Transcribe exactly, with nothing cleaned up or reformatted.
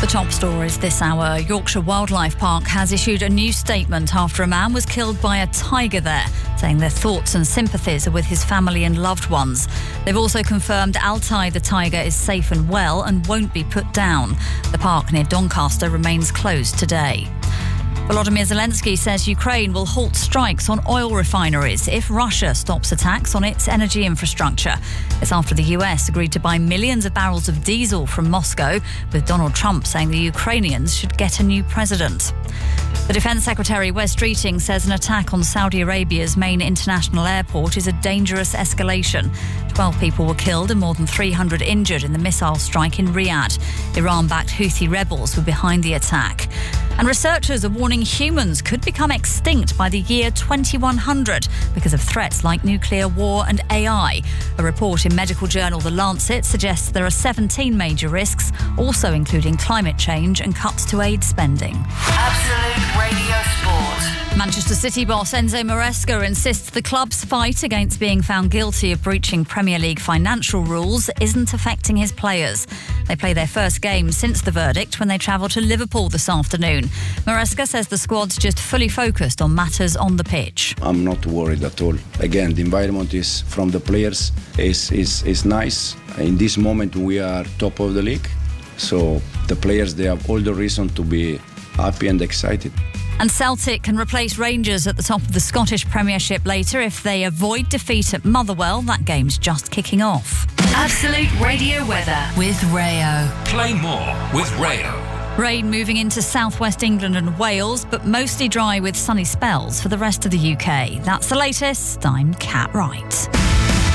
The top stories this hour. Yorkshire Wildlife Park has issued a new statement after a man was killed by a tiger there, saying their thoughts and sympathies are with his family and loved ones. They've also confirmed Altai the tiger is safe and well and won't be put down. The park near Doncaster remains closed today. Volodymyr Zelensky says Ukraine will halt strikes on oil refineries if Russia stops attacks on its energy infrastructure. It's after the U S agreed to buy millions of barrels of diesel from Moscow, with Donald Trump saying the Ukrainians should get a new president. The Defence Secretary, Wes Streeting, says an attack on Saudi Arabia's main international airport is a dangerous escalation. Twelve people were killed and more than three hundred injured in the missile strike in Riyadh. Iran-backed Houthi rebels were behind the attack. And researchers are warning humans could become extinct by the year twenty-one hundred because of threats like nuclear war and A I. A report in medical journal The Lancet suggests there are seventeen major risks, also including climate change and cuts to aid spending. Absolute Radio Sport. Manchester City boss Enzo Maresca insists the club's fight against being found guilty of breaching Premier League financial rules isn't affecting his players. They play their first game since the verdict when they travel to Liverpool this afternoon. Maresca says the squad's just fully focused on matters on the pitch. I'm not worried at all. Again, the environment is from the players is is is nice. In this moment, we are top of the league, so the players, they have all the reason to be happy and excited. And Celtic can replace Rangers at the top of the Scottish Premiership later if they avoid defeat at Motherwell. That game's just kicking off. Absolute Radio weather with Rayo. Play more with Rayo. Rain moving into southwest England and Wales, but mostly dry with sunny spells for the rest of the U K. That's the latest. I'm Kat Wright.